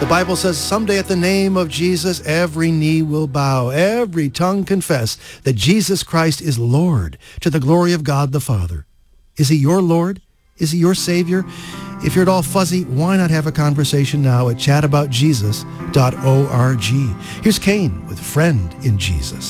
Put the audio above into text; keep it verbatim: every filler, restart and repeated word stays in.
The Bible says someday at the name of Jesus, every knee will bow, every tongue confess that Jesus Christ is Lord to the glory of God the Father. Is he your Lord? Is he your Savior? If you're at all fuzzy, why not have a conversation now at chat about jesus dot org. Here's Kane with Friend in Jesus.